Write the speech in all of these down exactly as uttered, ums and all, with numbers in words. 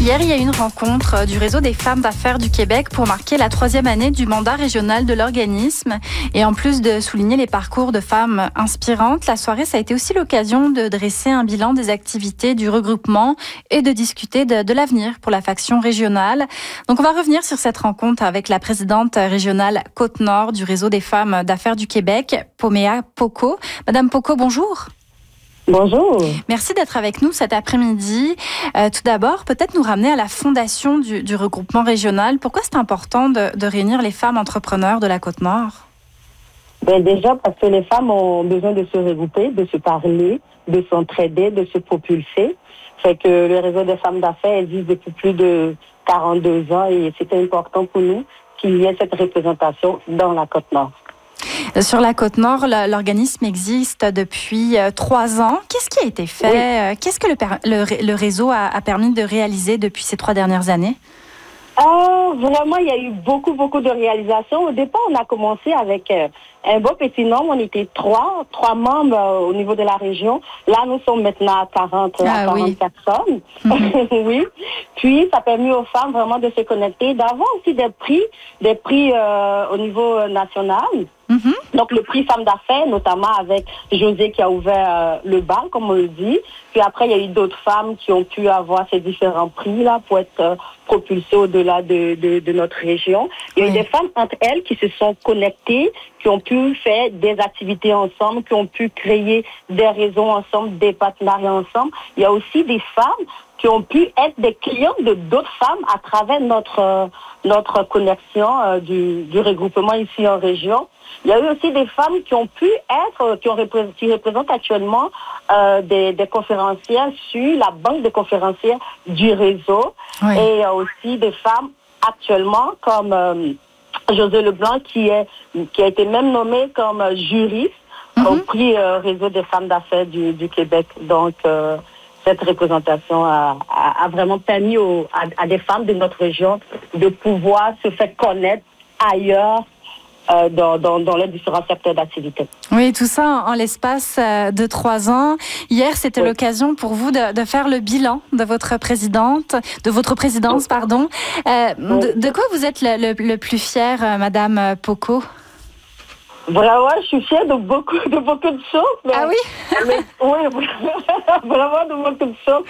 Hier, il y a eu une rencontre du réseau des femmes d'affaires du Québec pour marquer la troisième année du mandat régional de l'organisme. Et en plus de souligner les parcours de femmes inspirantes, la soirée, ça a été aussi l'occasion de dresser un bilan des activités du regroupement et de discuter de, de l'avenir pour la faction régionale. Donc, on va revenir sur cette rencontre avec la présidente régionale Côte-Nord du réseau des femmes d'affaires du Québec, Pomea Poko. Madame Poko, bonjour. Bonjour. Merci d'être avec nous cet après-midi. Euh, tout d'abord, peut-être nous ramener à la fondation du, du regroupement régional. Pourquoi c'est important de, de réunir les femmes entrepreneurs de la Côte-Nord? Ben déjà parce que les femmes ont besoin de se regrouper, de se parler, de s'entraider, de se propulser. Fait que le réseau des femmes d'affaires existe depuis plus de quarante-deux ans et c'était important pour nous qu'il y ait cette représentation dans la Côte-Nord. Sur la Côte-Nord, l'organisme existe depuis trois ans. Qu'est-ce qui a été fait? Oui. Qu'est-ce que le, le, le réseau a, a permis de réaliser depuis ces trois dernières années? Euh, vraiment, il y a eu beaucoup, beaucoup de réalisations. Au départ, on a commencé avec euh, un beau petit nombre. On était trois, trois membres euh, au niveau de la région. Là, nous sommes maintenant à quarante, ah, à quarante oui. personnes. Mm-hmm. Oui. Puis, ça a permis aux femmes vraiment de se connecter, d'avoir aussi des prix, des prix euh, au niveau national. Mm-hmm. Donc, le prix Femmes d'affaires, notamment avec José qui a ouvert euh, le bal, comme on le dit. Puis après, il y a eu d'autres femmes qui ont pu avoir ces différents prix-là pour être euh, propulsées au-delà de, de, de notre région. Il y a oui. eu des femmes entre elles qui se sont connectées, qui ont pu faire des activités ensemble, qui ont pu créer des réseaux ensemble, des partenariats ensemble. Il y a aussi des femmes qui ont pu être des clientes de d'autres femmes à travers notre, euh, notre connexion euh, du, du regroupement ici en région. Il y a eu aussi des femmes qui ont pu être, qui, ont repré- qui représentent actuellement euh, des, des conférencières sur la banque de conférencières du réseau. Oui. Et il y a aussi des femmes actuellement comme euh, José Leblanc qui, est, qui a été même nommée comme juriste mm-hmm. au prix euh, Réseau des femmes d'affaires du, du Québec. Donc, euh, cette représentation a, a, a vraiment permis aux, à, à des femmes de notre région de pouvoir se faire connaître ailleurs euh, dans, dans, dans les différents secteurs d'activité. Oui, tout ça en, en l'espace de trois ans. Hier, c'était oui. l'occasion pour vous de, de faire le bilan de votre présidente, de votre présidence, oui. pardon. Euh, oui. de, de quoi vous êtes le, le, le plus fière, Madame Poko? Vraiment, je suis fière de beaucoup, de beaucoup de choses. Mais, ah oui? mais, oui, vraiment de beaucoup de choses.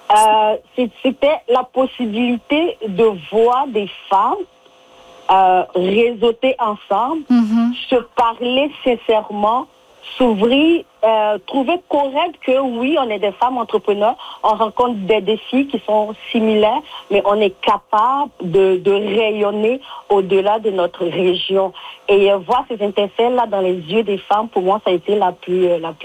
Euh, c'était la possibilité de voir des femmes euh, réseauter ensemble, mm-hmm. se parler sincèrement, s'ouvrir, euh, trouver correct que oui, on est des femmes entrepreneurs, on rencontre des défis qui sont similaires, mais on est capable de, de rayonner au-delà de notre région. Et euh, voir ces étincelles-là dans les yeux des femmes, pour moi, ça a été la plus, la plus